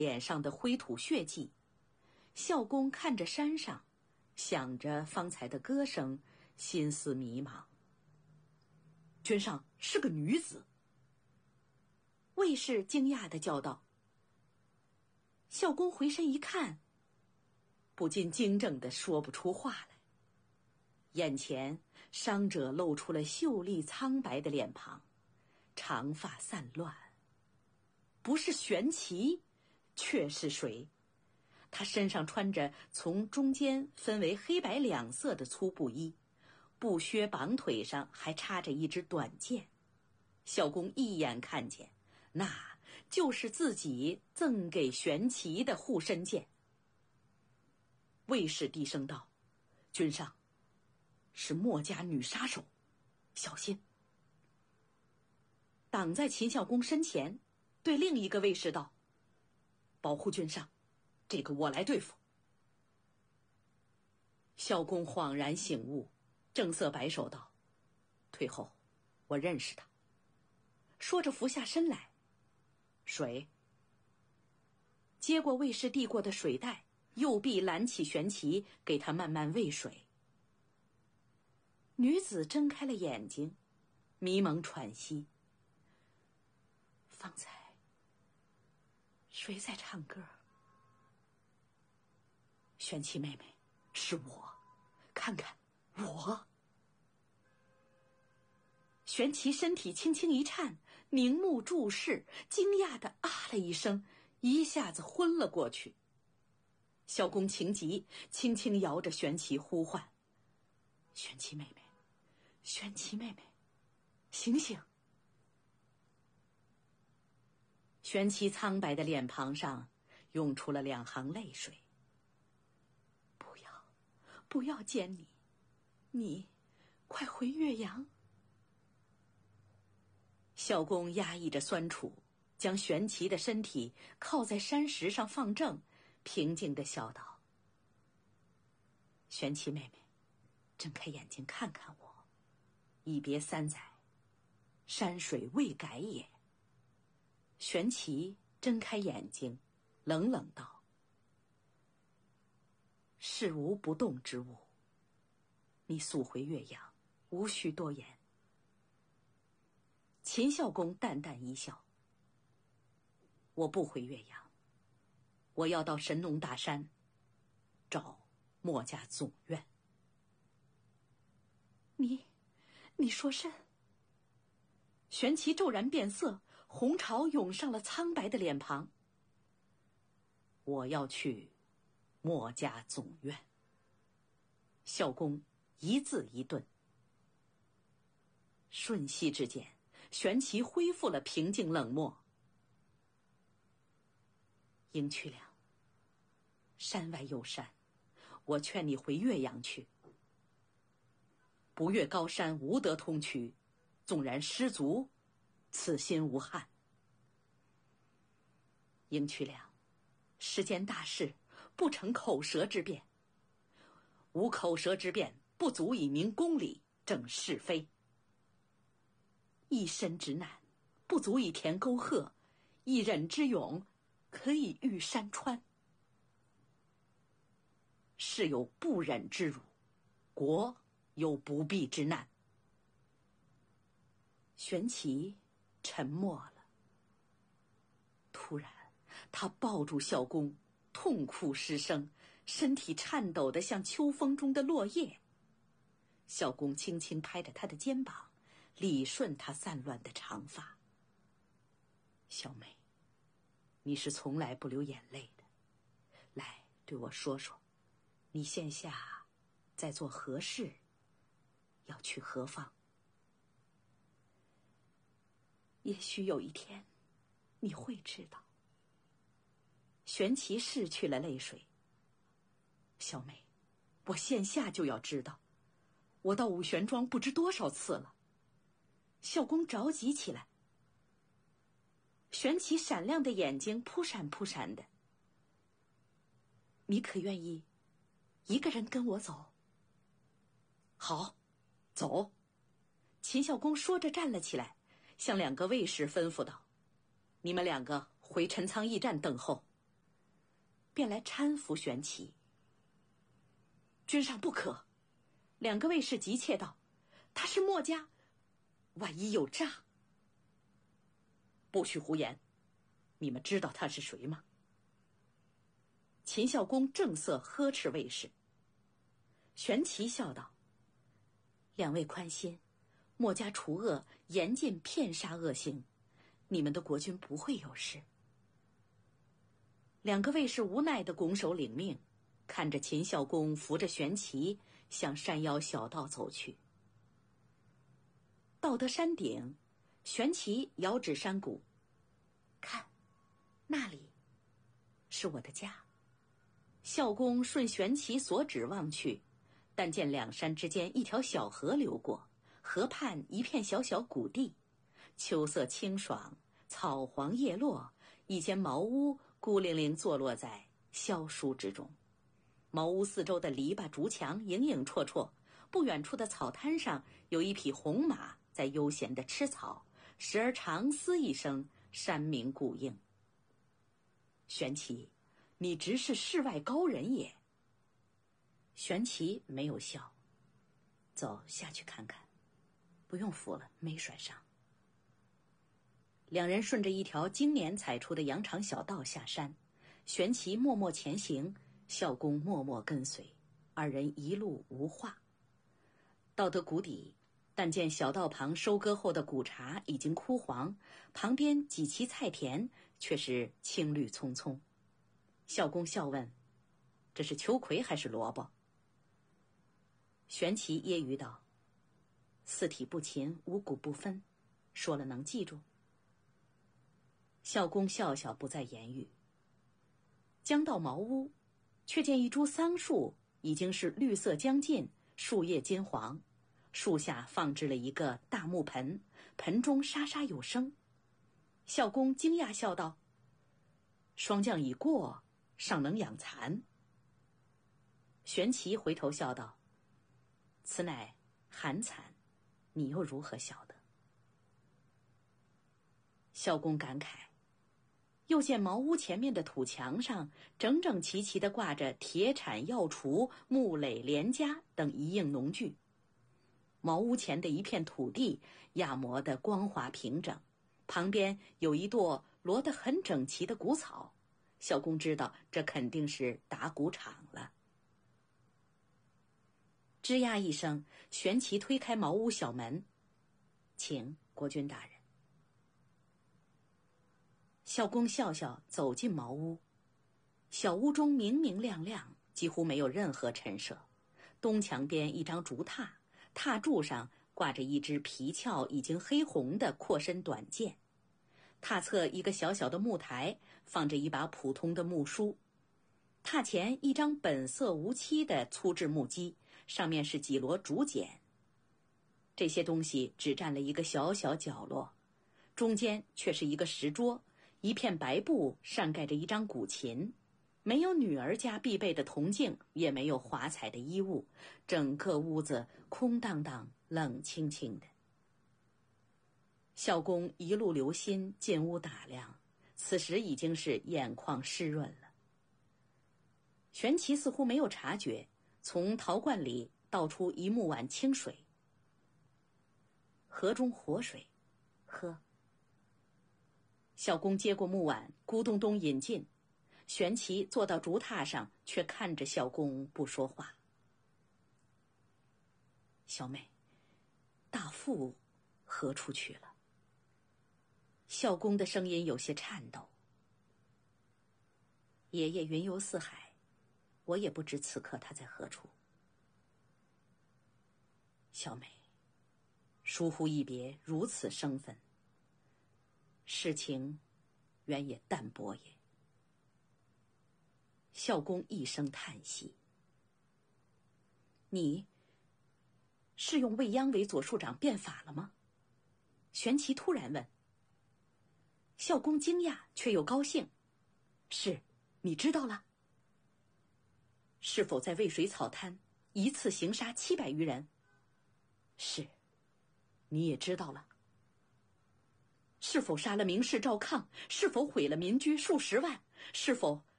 脸上的灰土血迹。孝公看着山上，想着方才的歌声，心思迷茫。君上是个女子。卫士惊讶地叫道。孝公回身一看，不禁惊怔地说不出话来。眼前伤者露出了秀丽苍白的脸庞，长发散乱。不是玄奇，却是谁？他身上穿着从中间分为黑白两色的粗布衣，布靴绑腿上还插着一支短剑。孝公一眼看见，那就是自己赠给玄奇的护身剑。卫士低声道：君上，是墨家女杀手，小心。挡在秦孝公身前，对另一个卫士道：保护君上，这个我来对付。孝公恍然醒悟，正色摆手道：退后，我认识他。说着俯下身来。水。接过卫士递过的水袋，右臂揽起玄奇，给他慢慢喂水。女子睁开了眼睛，迷蒙喘息。方才谁在唱歌？玄奇妹妹，是我，看看我。玄奇身体轻轻一颤，凝目注视，惊讶地啊了一声，一下子昏了过去。孝公情急，轻轻摇着玄奇呼唤：玄奇妹妹，玄奇妹妹，醒醒！玄奇苍白的脸庞上涌出了2行泪水。不要见你，你快回岳阳。孝公压抑着酸楚，将玄奇的身体靠在山石上放正，平静地笑道：玄奇妹妹，睁开眼睛看看我，一别3载，山水未改也。玄奇睁开眼睛，冷冷道：事无不动之物，你速回岳阳，无需多言。秦孝公淡淡一笑：我不回岳阳，我要到神农大山找墨家总院。你说甚？玄奇骤然变色，红潮涌上了苍白的脸庞。我要去墨家总院。孝公一字一顿。瞬息之间，玄奇恢复了平静冷漠。赢去了，山外有山，我劝你回岳阳去。不越高山，无得通衢，纵然失足，此心无憾。赢去了，世间大事，不成口舌之辩。无口舌之辩，不足以明公理，正是非。一身之难，不足以填沟壑；一忍之勇，可以御山川。世有不忍之辱，国有不避之难。玄奇沉默了。突然，他抱住孝公，痛哭失声，身体颤抖得像秋风中的落叶。孝公轻轻拍着他的肩膀，理顺他散乱的长发。小妹，你是从来不流眼泪的，来对我说说，你现下在做何事，要去何方？也许有一天你会知道。玄奇拭去了泪水。小妹，我现下就要知道，我到武玄庄不知多少次了。孝公着急起来。玄奇闪亮的眼睛扑闪扑闪的。你可愿意一个人跟我走？好，走。秦孝公说着站了起来，向2个卫士吩咐道：你们2个回陈仓驿站等候， 便来搀扶玄奇。君上不可！两个卫士急切道：“他是墨家，万一有诈！”不许胡言！你们知道他是谁吗？秦孝公正色呵斥卫士。玄奇笑道：“两位宽心，墨家除恶，严禁骗杀恶行，你们的国君不会有事。”两个卫士无奈地拱手领命，看着秦孝公扶着玄奇向山腰小道走去。到得山顶，玄奇遥指山谷：“看，那里是我的家。”孝公顺玄奇所指望去，但见两山之间一条小河流过，河畔一片小小谷地，秋色清爽，草黄叶落，一间茅屋孤零零坐落在萧疏之中。茅屋四周的篱笆竹墙影影绰绰，不远处的草滩上有一匹红马在悠闲地吃草，时而长嘶一声，山鸣谷应。玄奇，你直是世外高人也。玄奇没有笑，走下去看看。不用扶了，没摔伤。两人顺着一条今年踩出的羊肠小道下山，玄奇默默前行，孝公默默跟随，二人一路无话。到得谷底，但见小道旁收割后的谷茬已经枯黄，旁边几畦菜田却是青绿葱葱。孝公笑问：“这是秋葵还是萝卜？”玄奇揶揄道：“四体不勤，五谷不分，说了能记住。”孝公笑笑，不再言语。将到茅屋，却见一株桑树已经是绿色将尽，树叶金黄，树下放置了一个大木盆，盆中沙沙有声。孝公惊讶笑道：“霜降已过，尚能养蚕。”玄奇回头笑道：“此乃寒蚕，你又如何晓得？”孝公感慨，又见茅屋前面的土墙上整整齐齐地挂着铁铲、药锄、木垒、镰夹等一应农具。茅屋前的一片土地压磨得光滑平整，旁边有一垛摞得很整齐的谷草。孝公知道这肯定是打谷场了。吱呀一声，玄奇推开茅屋小门：“请国君大人。”孝公笑笑走进茅屋，小屋中明明亮亮，几乎没有任何陈设。东墙边一张竹榻，榻柱上挂着一只皮鞘已经黑红的阔身短剑。榻侧一个小小的木台，放着一把普通的木梳。榻前一张本色无漆的粗制木屐，上面是几摞竹简。这些东西只占了一个小小角落，中间却是一个石桌，一片白布上盖着一张古琴，没有女儿家必备的铜镜，也没有华彩的衣物，整个屋子空荡荡，冷清清的。孝公一路留心进屋打量，此时已经是眼眶湿润了。玄奇似乎没有察觉，从陶罐里倒出一木碗清水。河中活水，喝。孝公接过木碗，咕咚咚饮尽。玄奇坐到竹榻上，却看着孝公不说话。小妹，大父何处去了？孝公的声音有些颤抖。爷爷云游四海，我也不知此刻他在何处。小妹，疏忽一别，如此生分，事情原也淡薄也。孝公一声叹息。你是用未央为左庶长变法了吗？玄奇突然问。孝公惊讶却又高兴。是，你知道了？是否在渭水草滩一次行杀700余人？是，你也知道了。是否杀了名士赵抗？是否毁了民居数十万？是否